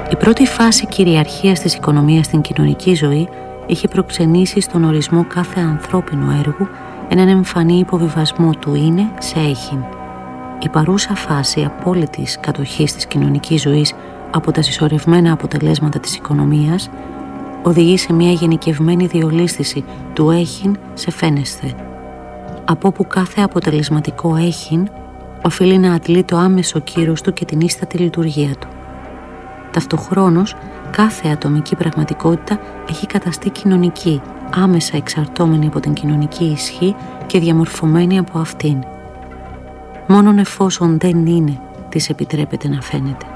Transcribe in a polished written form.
Η πρώτη φάση κυριαρχίας της οικονομίας στην κοινωνική ζωή είχε προξενήσει στον ορισμό κάθε ανθρώπινου έργου έναν εμφανή υποβιβασμό του είναι σε έχειν. Η παρούσα φάση απόλυτης κατοχής της κοινωνικής ζωής από τα συσσωρευμένα αποτελέσματα της οικονομίας οδηγεί σε μια γενικευμένη διολίσθηση του έχειν σε φαίνεσθε, από όπου κάθε αποτελεσματικό έχειν οφείλει να αντλεί το άμεσο κύρος του και την ίστατη λειτουργία του. Ταυτοχρόνως, κάθε ατομική πραγματικότητα έχει καταστεί κοινωνική, άμεσα εξαρτώμενη από την κοινωνική ισχύ και διαμορφωμένη από αυτήν. Μόνον εφόσον δεν είναι, της επιτρέπεται να φαίνεται.